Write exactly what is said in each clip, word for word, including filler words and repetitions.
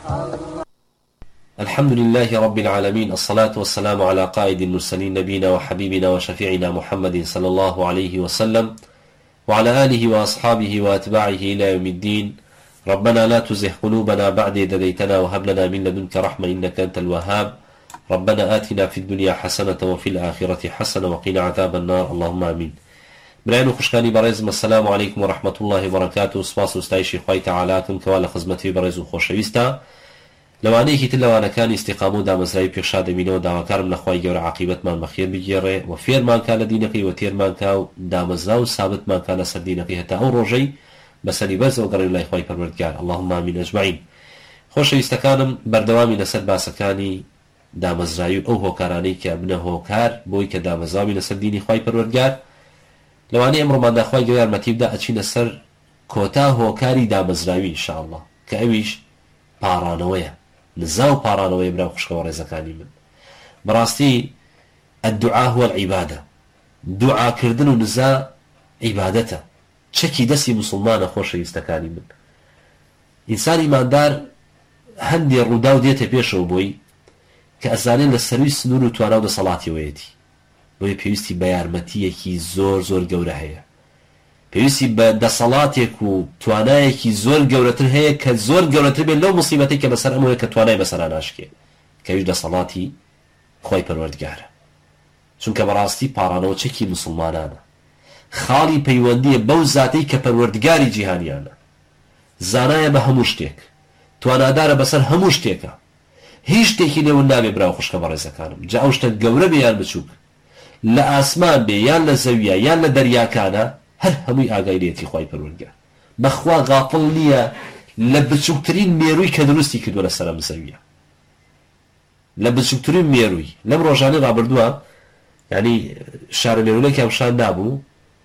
الحمد لله رب العالمين، الصلاة والسلام على قائد المرسلين نبينا وحبيبنا وشفيعنا محمد صلى الله عليه وسلم وعلى آله وأصحابه وأتباعه إلى يوم الدين. ربنا لا تزغ قلوبنا بعد إذ هديتنا وهب لنا من لدنك رحمة إنك أنت الوهاب. ربنا آتنا في الدنيا حسنة وفي الآخرة حسنة وقنا عذاب النار، اللهم آمين. برایان و خوشکانی بەڕێزم، السلام عليكم ورحمة الله وبركاته. سپاس و ستایشی خوای تەعالاکم کەوا لە خزمەتی بەڕێز و خۆشەویستە لەوانەیەکی تر لەوانەکانی استیقام و دامەزراوی پێشا دەبینەوە. داواکارم لە خوای گەورە عاقیبەتمان بەخێر بگێڕێ و فێرمانکە لە دینەکەی و تێرمانکە و دامەزرا و سابتمانکە لەسەر دینەکەی هەتا ئەو ڕۆژەی بەسەری بەرزەوە گەڕێ لای خوای پەروەردگار، اللهم آمین ئەجمعین. خۆشەویستەکانم، بەردەوامی لەسەر باسەکانی دامەزراوی ئەو هۆکارانەی کە بنە هۆکار بۆی کە دامەزراوی لەسەر دینی خوای پەروەردگار. لەوانەیە ئەمڕۆماندا خوای گەورە یارمەتی بدە ئەچینە سەر کۆتا هۆکاری دامەزراوی ئینشاءالله، کە ئەویش پاڕانەوەیە، نزا و پاڕانەوەی برا خوشکەوە ڕێزەکانی من. بەڕاستی الدعاء هو العبادة، دوعاکردن و نزا عیبادەتە، چەکی دەستی موسڵمانە. خۆشەویستەکانی من، ئینسانی ئیماندار هەندێ ڕوودا و دێتە پێشەوە بۆی کە ئەزانێت لە سەروی سنوور و توانە و دەسەڵاتیەوەیەتی، بۆیە پێویستی بە یارمەتیەکی زۆر زۆر گەورە هەیە، پێویستی بە دەسەڵاتێک و توانایەکی زۆر گەورەتر هەیە کە زۆر گەورەتر بێت لەو موسیبەتەی کە بەسەر ئەمەوەیە کە توانای بەسەرا ناشکێ، کەویش دەسەڵاتی خۆی پەروەردگارە. چونکە بەڕاستی پاڕانەوە چەکی موسڵمانانە، خاڵی پەیوەندیە بەو زاتەی کە پەروەردگاری جیهانیانە، زانایە بە هەموو شتێک، توانادارە بەسەر هەموو شتێکە، هیچ شتێکی لێون نابێ براو خوشکە بەڕێزەکانم. جا ئەو شتە گەورە بێ یان بچووک، لە ئاسمان بێ یان لە زەویە یان لە دەریاکانە، هەر هەمووی ئاگای لێتی خوای پەروەردگار. بەخوا غافڵ نییە لە بچووکترین مێرووی کە دروستی کردووە لە سەرم زەویە، لە بچووکترین مێرووی. لەم ڕۆژانەی ڕابردووە یعنی شارە مێرولەکی هەمشان نابوو،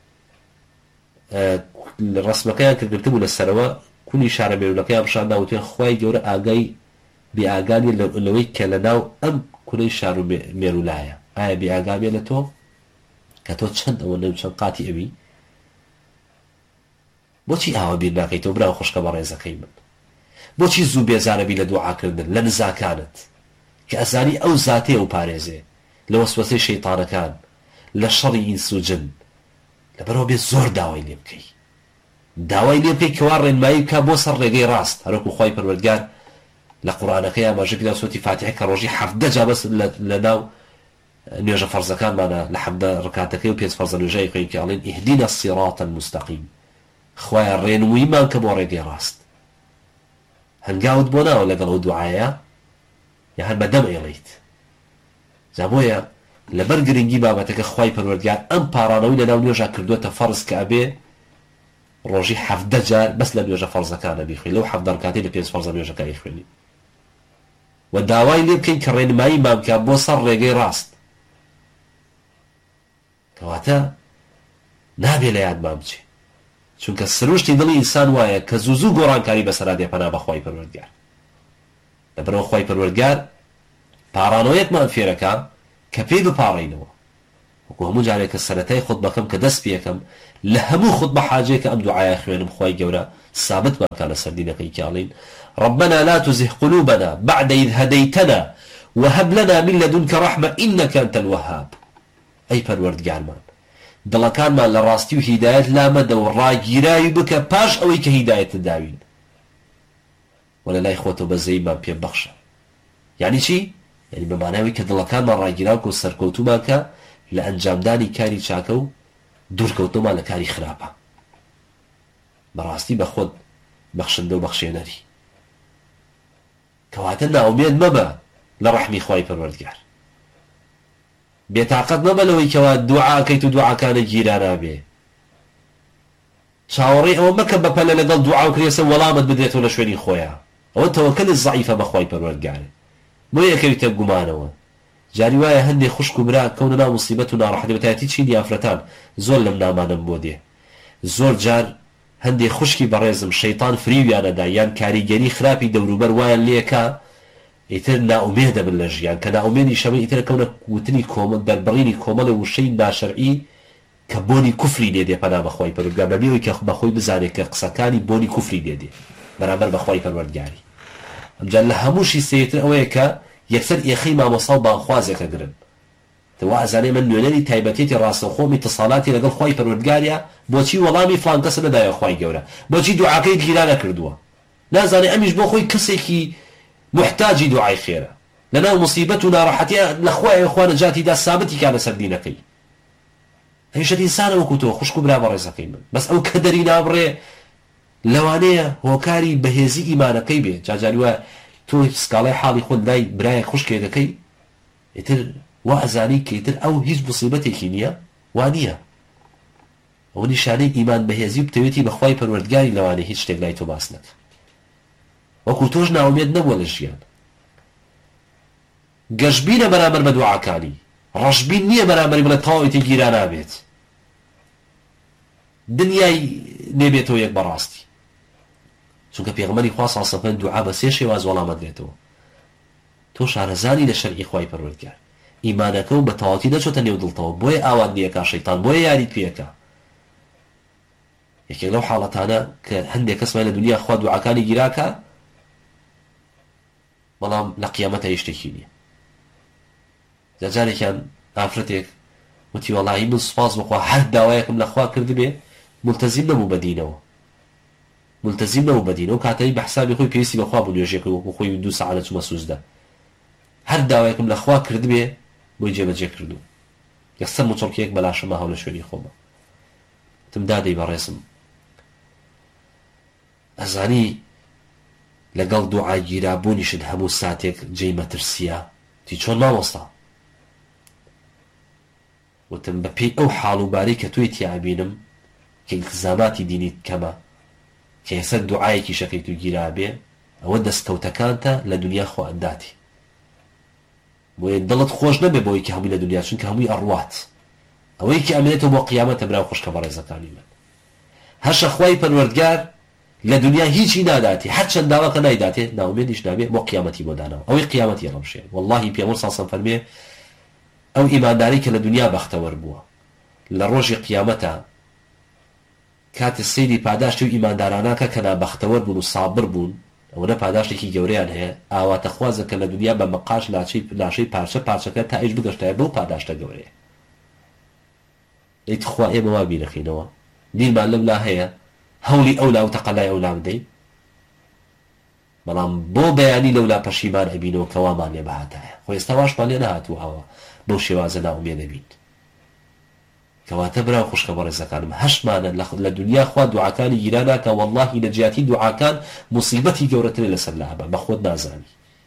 ڕسمەکەیان کردگرتبوو لەسەرەوە، کونی شارە مێرولەکەی هەمشان ناوتێن خوای گەورە ئاگای بێ ئاگانی لەوەی کە لە ناو ئەم کونەی شار و مێرولایە. ئایا بێ ئاگا بێ لە تۆ کە تۆ چەند ئەوە نەم چەند قاتی ئەوی؟ بۆچی ئاوە بیر ناکەیتەوە براو خوشکە بەڕێزەکەی من؟ بۆچی زوو بێزارەبی لە دوعاکردن لە نزاکانت کە ئەزانی ئەو زاتێ و پارێزێ لە وەسوەسەی شەیطانەکان، لە شەڕی ئینس و جن؟ لەبەرەوە بێ زۆر داوای لێ بکەی، داوای لێ بکەی کەوا ڕێنمایی بکە بۆ سەر ڕێگەی ڕاست. هەروەکو خوای پەروەردگار لە قورئانەکەی ئاماژە کردە سوورەتی فاتحە کە ڕۆژی حەفدە جا بەس لە ناو نوێژە فەرزەکانمانە لە حەفدە ڕکاتەکەی و پێنج فەرزە نوێژەی خوێن کە ئەڵێن ئیهدینا الصراط المستقیم، خوایە ڕێنموویمان کە بۆ ڕێگەی ڕاست. هەنگاوت بۆ ناوە لەگەڵ ئەو دوعایە یا هەر بەدەم ئێڵیت؟ جا بۆیە لەبەر گرنگی بابەتەکە خوای پەروەردگار ئەم پاڕانەوەی لە ناو نوێژە کردووەتە فەرز کە ئەبێ ڕۆژی حەفدە جار بەس لە نوێژە فەرزەکانە بیخوێن، لەو حەفدە ڕکاتەی لە پێنج فەرزە نوێژەکانی خوێنی، و داوای لێ بکەین کە ڕێنمایی مان بکە بۆ سەر ڕێگەی ڕاست. کەواتە نابێ لە یادمان بچێ، چونکە سروشتی دڵی ئینسان وایە کە زوو زوو گۆڕانکاری بەسەرا دێ پەنا بە خوای پەروەردگار. لەبەرەوە خوای پەروەردگار پاڕانەوەیەکمان فێرەکە کە پێی بپاڕینەوە. وەکو هەموو جارێک کە سەرەتای خوتبەکەم کە دەست پێکەم لە هەموو خوتبە حاجەیە کە ئەم دوعایە خوێنم، خوای گەورە سابت بکە لەسەر دینەکەی کاڵین ربنا لا تزغ قلوبنا بعد إذ هديتنا وهب لنا من لدنك رحمة إنك أنت الوهاب. ئەی پەروەردگارمان، دڵەکانمان لە ڕاستی و هیدایەت لامەدە و ڕاگیراوی بکە پاش ئەوەی کە هیدایەتت داوین، و لە لای خۆتەوە بەزەیمان پێ بەخشە. یعنی چی؟ یعنی بەماناوی کە دڵەکانمان ڕاگیراوکە و سەرکەوتومان کە لە ئەنجامدانی کاری چاکە و دوورکەوتومان لە کاری خراپە. بەڕاستی بە خۆت بەخشندە و بەخشێنەری. کەواتە ناومێد مەبە لە ڕەحمی خوای پەروەردگار، بێتاقەت مەبە لەوەی کەوا دوعاکەیت و دوعاکانە گیرا نابێ. چاوەڕێی ئەوە مەکە بەپەلە لەگەڵ دوعا و کرێسە وەڵامت بدرێتەوە لە شوێنی خۆیان، ئەوە تەوەکەلت زەعیفە بە خوای پەروەردگارە. بۆ یەکەویتە گومانەوە. جاری وایە هەندێک خوشک و برا کەونە ناو موسیبەت و ناڕەحەتی بەتایەتی چینی ئافرەتان زۆر لەم نامانم بۆ دێ. زۆر جار هەندێک خوشکی بەڕێزم شەیطان فریویانەدا یان کاریگەری خراپی دەوروبەر وایان لێکە ئیتر ناومێدە بن لە ژیان، کە ناومێدی شەمە ئیتر کەونە وتنی کۆمەڵ دەربڕینی کۆمەڵە وشەی ناشەرعی کە بۆنی کوفری دێدێ پەنا بەخوای پەروەردگار، بەبێەوەی کە بەخۆی بزانێت کە قسەکانی بۆنی کوفری دێدێ بەرامبەر بەخوای پەروەردگاری. ئەمجا لە هەمووشی سێتر ئەوەیە کە یەکسەر ئێخەی مامۆستا و باخوازێکە گرن تەوا ئەزانێ من نوێنەری تایبەتێتی ڕاستەوخۆمی اتصالاتی لەگەڵ خوای پەروەردگاریە بۆچی وەڵامی فلان کەسە نەدایە خوای گەورە بۆچی دوعاکەی گیرا نەکردووە نازانێ ئەمیش بۆ خۆی کەسێکی محتاجی دوعای خێرە لەناو مصیبەت و ناڕەحەتیە لە خوایە خوا نەجاتیدا سابەتی کا لەسەر دینەکەی هەمیشە ئینسانە وەکو تۆ خوشک و برا بەڕێزەکەی من بەس ئەو کە دەری نابڕێ لەوانەیە هۆکاری بەهێزی ئیمانەکەی بێ جاجاری وە تۆ سکاڵای حاڵی خۆت لای برایەک خوشکێ دەکەی ئیتر وا ئەزانی کە ئیتر ئەو هیچ مصیبەتێکی نییە وا نییە ئەو نیشانەی ئیمان بەهێزی و بتەوێتی بەخوای پەروەردگاری لەوانەیە هیچ شتێک لای تۆ باس نەکە وەکو تۆش ناومێد نەبووە لە ژیان گەشببینە بەرامبەر بە دوعاکانی ڕەشبین نییە بەرامبەری بڵێ تەواوێتی گیرا نابێت دنیای نێبێتەوە یەک بەڕاستی چونکە پێغەمبەری خوا صلی الله علیه و سلم دوعا بە سێ شێواز وەڵامەت دێتەوە تۆ شارەزانی لە شەرعی خوای پەروەردگار ئیمانەکە و بە تەواوەتی نەچۆتە نێو دڵتەوە بۆیە ئاوات نییەکە شەیتان بۆیە یاریت پێەکە یەکێک لەو حاڵەتانە کە هەندێک کەسمان لە دنیا خوا دوعاکانی گیراکە بەڵام لە قیامەتە هیچ شتێکی نییە جارێکیان ئافرەتێک وتی وەڵاهی من سوپاس بخوا هەر داوایەکم لە خوا کردبێ ملتەزیم نەبوو بە دینەوە ملتەزیم نەبوو بە دینەوە کاتەی بە حسابی خۆی پێویستی بەخوا بوو نوێژێک وەکو خۆی دوو سەعات چوومە سوزدە هەر داوایەکم لە خوا کردبێ بۆی جێبەجێ کردو یەکسەر مچڵکەیەک بەلاشەمە هەڵە شوێنی خۆمە تم دادەی بەڕێزم ئەزانی لەگەڵ دوعای گیرابوونیشت هەموو ساتێک جێی مەترسیە تی چۆن مامۆستا وتم بەپێی ئەو حاڵ و بارەی کە توی تیابینم کە ئیلتزاماتی دینیت کەمە کە ێسەر دوعایەکی شەکەیت و گیرابێ ئەوە دەستکەوتەکانتە لە دنیا خۆ ئەنداتی بۆیە دڵت خۆش نەبێ بۆی کە هەمووی لە دنیا چونکە هەمووی ئەڕوات ئەوەی کە ئەمێنێتەوە بۆ قیامەتە براو خۆشکە بەڕێزەکانی من هەرشە خوای پەروەردگار لە دنیا هیچی ناداتی هەر چەند داواکە نایداتێ ناومێدیش نابێ بۆ قیامەتی بۆ داناوە ئەوەی قیامەتی ڕەمشێ واللهی پێغەمبەر صلی الله علیه و سلم فەرمێ ئەو ئیمانداری کە لە دنیا بەختەوەر بووە لە ڕۆژی قیامەتە کاتە سەیری پاداشتی و ئیمانداراناکە کە نابەختەوەر بوون و سابر بوون ئەوەنە پاداشتێکی گەورەیان هەیە ئاواتە خوازە کە لە دنیا بە مەقاش لاشەی پارچە پارچەکە تا ئیش بگەشتایە بەو پاداشتە گەورەیە ئەیت خوا ئێمە وا بیرەخینەوە دیرمان لەولا هەیە هەولی ئەولا و تەقەلای ئەولا بدەین بەڵام بۆ بەیانی لەولا پەشیمان ئەبینەوە کە وامان لێ بەهاتایە خۆ ئێستا واشمان لێ نەهاتووەوە بەو شێوازە ناومێ دەبین کەواتە براو خوشکە بەڕێزەکانم هەشمانە لە دنیا خوا دوعاکانی گیرا ناکە واللهی نەجاتی دوعاکان مصیبەتی گەورەترە لەسەر لە هەبە بە خۆت نازانی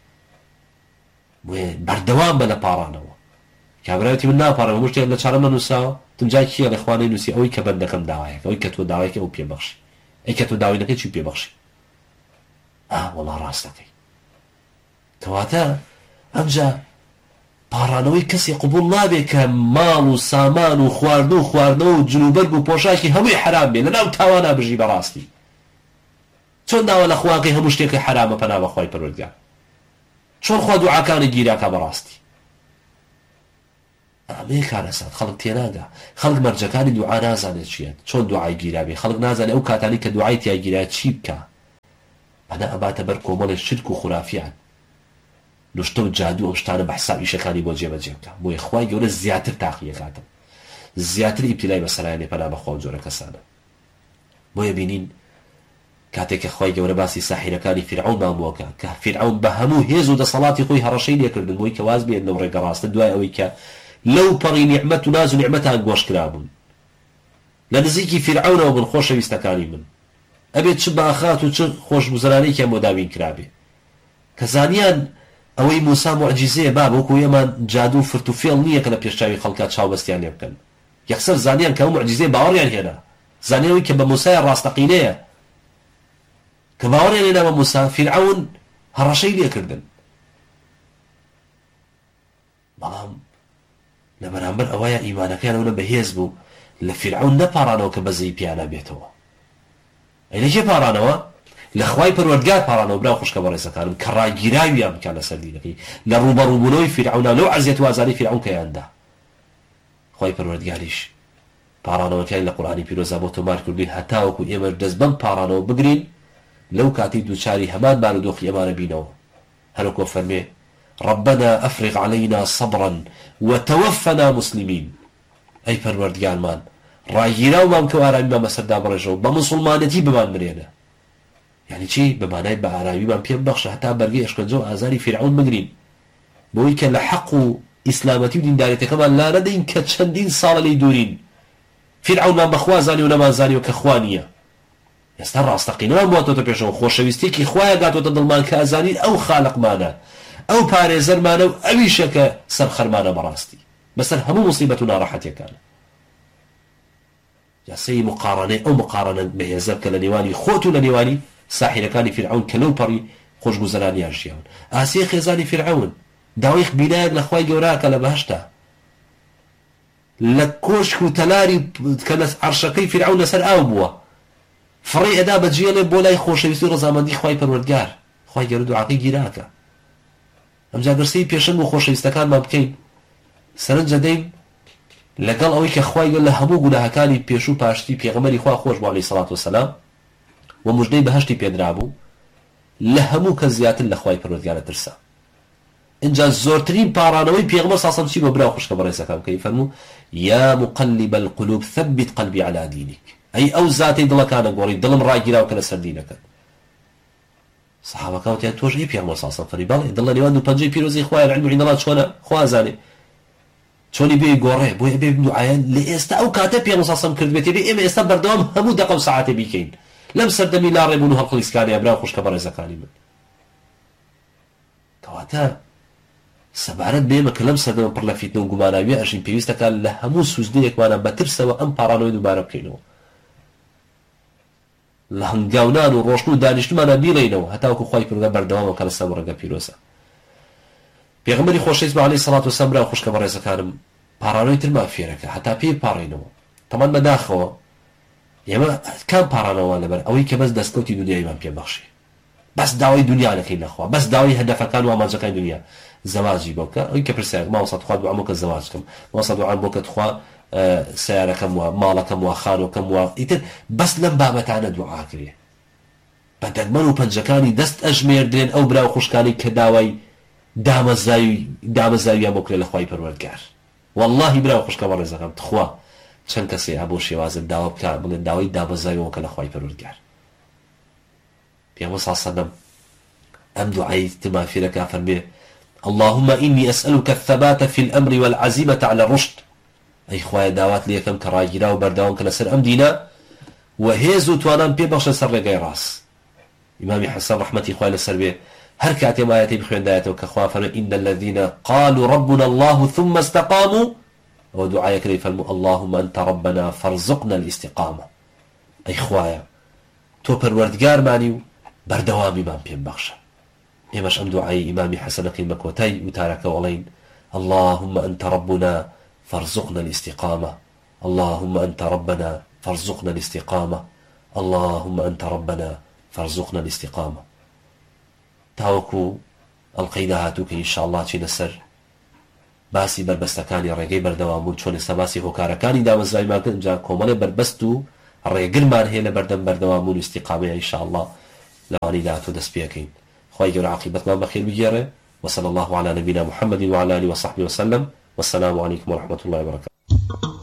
بۆیە بەردەوام بە لە پاڕانەوە کابراوتی من ناپاڕێ هەموو شتێک لە چارەمە نووساوە تمجای کیە لە خوانەی نووسی ئەوەی کە بەندەکەم داوایەکە ئەوەی کە تۆ داوایەکە ئەو پێبەخشی ئەی کە تۆ داوینەکەی چی پێبەخشی ئا وەڵا ڕاستەکەی کەواتە ئەمجا پاڕانەوەی کەسی قبول نابێ کە ماڵ و سامان و خواردن و خواردنەوە و جلوبەرگ و پۆشاکی هەمووی حرام بێ لەناو تاوانە بژی بەڕاستی چۆن داوە لە خواقی هەموو شتێکی حرامە پەنا بەخوای پەروەردگار چۆن خوا دوعاکانی گیراکە بەڕاستی ئەمێ کارەسات خەڵک تێناگا خەڵک مەرجەکانی دوعا نازانێت چییە چۆن دوعای گیرابێ خەڵک نازانێت ئەو کاتانی کە دوعای تیا گیرا چی بکە ئەنا ئەباتە بەر کۆمەڵی شرک و خورافیان نوشتە و جادو ئەم شتانە بە حسابی شەکانی بۆ جێبەجێ بکە بۆیە خوای گەورە زیاتر تاقیەکاتن زیاتر ئیبتیلای بەسەرایانێ پەنا بەخوا و جۆرە کەسانە بۆیە بینین کاتێک کە خوای گەورە باسی ساحیرەکانی فیرعون مامۆکە کە فیرعون بە هەموو هێز و دەسەڵاتی خۆی هەڕەشەی لێکردن بۆی کە واز بێن لەو ڕێگە ڕاستە دوای ئەوەی کە لەو پەڕی نیعمەت و ناز و نیعمەتان گۆش کرابوون لە نزیکی فیرعونەوە بن خۆشەویستەکانی من ئەبێت چ باخات و چ خۆشگوزەرانەیەکیان بۆ داوین کرابێ کە زانیان ئەوەی موسا معجیزەیە با بۆکو ئێمان جادو و فرتوفێڵ نییە کە لە پێشچاوی خەڵکات چاوبەستیان لێ بکەن یەکسەر زانیان کە ئەو معجیزەیە باوەڕیان هێنا زانیەوەی کە بە موسای ڕاستەقینەیە کە باوەڕیان هێنا بە موسا فیرعون هەڕەشەی لێکردن بەڵام لە بەرامبەر ئەوەیە ئیمانەکەیانەوە بەهێز بوو لە فیرعون نەپاڕانەوە کە بەزەی پیانە بێتەوە ئەی لەکێ پاڕانەوە لە خوای پەروەردگار پاڕانەوە براو خوشکە بەڕێزەکانم کە ڕاگیراویان بکات لەسەر دینەکەی لە ڕوبەڕووبوونەوەی فیرعونە لەو عەزیەت و ئازاری فیرعون کەیاندا خوای پەروەردگاریش پاڕانەوەکانی لە قورئانی پیرۆزە بۆ تۆمار کردوین هەتاوەکو ئێمە دەست بەم پاڕانەوە بگرین لەو کاتی دووچاری هەمان بارودۆخی ئێمانە بینەوە هلوكو فرمي ربنا أفرغ علينا صبرا وتوفنا مسلمين أي پروردگار مان راينا ومان كوارامي ما مسدا برجو بمسلمانتي بمان مرينا يعني چی بمعنى بأعرابي من بيم بخش حتى برقي اشكنجو آزاري فرعون مقرين بوي كان لحق إسلامتي ودين داريتي كمان لا ندين كتشندين صالة لي دورين فرعون ما بخوا زاني ونما زاني وكخوانية يستر أستقين ما مواتو تبيشون خوشويستي كي خوايا قاتو تضلمان كأزاني أو خالق مانا أو باريزر مانا أو أويشك سرخر مانا براستي بس همو مصيبتنا راحت يكان يا سي مقارنة أو مقارنة بيزبك لنيواني خوتو لنيواني ساحر كان فرعون كلوبري خوش گزرانی ارشیان آسیه خزانی فرعون داویخ بینایك لخوای گوراك لبهشتا لكوشك وتلاري كانت عرشكي فرعون لسر آو بوا فري ادا بجيالي بولاي خوش يسير رزامندي خواي پروردگار خواي گردو عقي گيراكا امجا برسي بيشن وخوش يستكان ما بكين سرنج ديم لقال اويك خواي قال لهمو قولها كاني بيشو باشتي بيغمري خوا خوش بو عليه الصلاة والسلام ومجدي بهشتي بيدرابو لهمو كزيات لخواي پروردگار ترسا انجا زورترين بارانوي بيغمر صاصم سيبو براو خوش كبريسا كام كي فرمو يا مقلب القلوب ثبت قلبي على دينك اي او ذاتي دل كان غوري دلم راجيراو كلا سردينك صحابه كانوا توج اي بيغمر صاصم فري بالي دل نيوان بنجي بيروزي خواي العلم عند الله شونا خوا زاني شوني بي غوري بو بي دعاء لاستا او كاتب بيغمر صاصم كردبتي بي ام استا بردوم همو دقه ساعات بيكين لم سردمي لا ريبونو هالقليس كان يا براو خوش كبريسا كاني من كواتا سبارت بيما كلام سردم پر لفيتنا وقماناوية اشين بيوستا كان لهمو سوزنيك وانا بترسا وام بارانوي دوبارا بكينو لهنگاونان و روشنو دانشتو مانا بيرينو حتى وكو خواهي پرگا بردوام وكال السامرقا بيروسا بيغمري خوش اسمه عليه الصلاة والسلام براو خوش كبريسا كانم بارانوي ترما فيركا حتى بي بارينو طبعا مداخو يما كان بارانوان لبر اوي كبس دستكوتي دنيا امام بي بخشي بس داوي دنيا لكي نخوا بس داوي هدف كان وامانجا كان دنيا زواجي بوكا اوي كبرساق ما وصلت خوا دعا موكا الزواج كم ما وصلت دعا موكا تخوا آه سيارة كم ومالا كم وخانو كم و ايتر بس لم بابتانا دعا كريه بدل منو پنجكاني دست اجمير درين او براو خوشكاني كداوي دام الزاوي دام الزاوية موكلا لخواي پروردگار والله براو خوشكا برزاقم تخوا چند کسی ابو شوازم داوا بکار بلند داوی دام زاوی وکلا خواهی پروردگار پیامبر صلی الله علیه و سلم ام دعای تما في لك فرمي اللهم اني اسالك الثبات في الامر والعزيمه على الرشد اي خوايا دعوات لي كم كراجرا وبرداون كلا سر ام دينا وهيزو توانم بي بخش سر لغي راس امام حسن رحمتي خوايا لسر بي هر كاتي ما ياتي بخوين دايته وكخوا فرمي ان الذين قالوا ربنا الله ثم استقاموا ودعاء كريم فرمو اللهم أنت ربنا فارزقنا الاستقامة أي خوايا تو پروردگار مانيو بردوامي من بين بخشا إماش أم دعاء إمامي حسن قيمك وتاي وتارك ولين اللهم أنت ربنا فارزقنا الاستقامة اللهم أنت ربنا فارزقنا الاستقامة اللهم أنت ربنا فارزقنا الاستقامة تاوكو القيدة هاتوك إن شاء الله تشين السر باسی بربستەکانی ڕێگەی بەردەوامبوون چۆن ئێستا باسی هۆکارەکانی دامەزراویمان کرد اینجا کۆمەڵێ بربەست و ڕێگرمان هەیە لە بەردەم بەردەوامبوون و استیقامەیە ئینشاءالله لەوانەی داهاتوو دەست پێکەین خوای گەورە عاقبەتمان بەخێر بگێڕێ وصلى الله على نبينا محمد وعلى آله وصحبه وسلم والسلام عليكم ورحمة الله وبركاته.